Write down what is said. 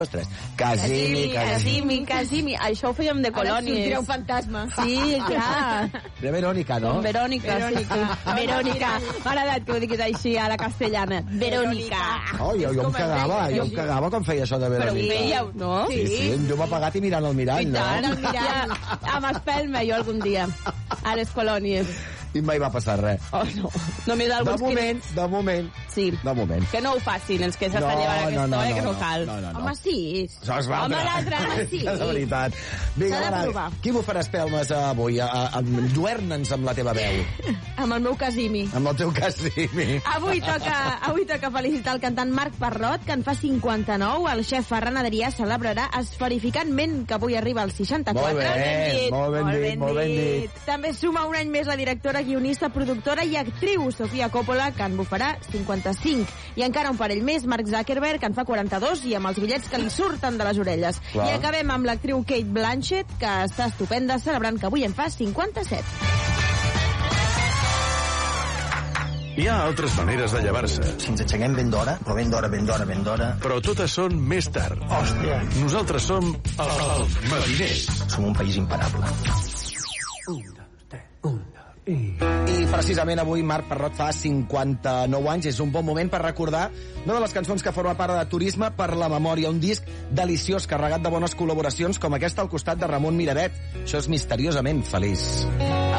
Casimi. Això ho fèiem de colònies. Ara sortirà un fantasma. Sí, clar. De Verònica, no? Verònica. M'ha agradat que ho diguis així a la castellana. Verònica. Oh, jo em cagava quan feia això de Verònica. Però ho veieu, no? Sí, un llum apagat i mirant el mirall, no? Amb espelma, jo algun dia, a les colònies. I mai va passar res. Oh, no. Només alguns de moment. Sí. De moment. Que no ho facin, els que s'estan llevant aquesta hora, que no cal. Home, sí. Home, l'altre, sí. De veritat. Vinga, Mara, qui m'ho farà espelmes avui? Duer-ne'ns amb la teva veu. Amb el meu Casimi. Amb el teu Casimi. Avui toca felicitar el cantant Marc Parrot, que en fa 59. El xef Ferran Adrià celebrarà esferificantment que avui arriba als 64. Molt ben dit. També suma un any més la directora, guionista, productora i actriu Sofia Coppola, que en bufarà 55. I encara un parell més, Mark Zuckerberg, que en fa 42, i amb els bitllets que li surten de les orelles. Clar. I acabem amb l'actriu Kate Blanchett, que està estupenda, celebrant que avui en fa 57. Hi ha altres maneres de llevar-se. Si ens aixequem ben d'hora, però ben d'hora... Però totes són més tard. Hòstia. Nosaltres som els matiners. Som un país imparable. I precisament avui Marc Parrot fa 59 anys. És un bon moment per recordar una de les cançons que forma part de Turisme per la Memòria, un disc deliciós carregat de bones col·laboracions com aquesta al costat de Ramon Miravet. Això és Misteriosament feliç.